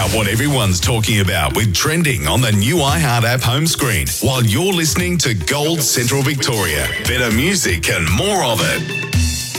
out what everyone's talking about with Trending on the new iHeart app home screen while you're listening to Gold Central Victoria. Better music and more of it.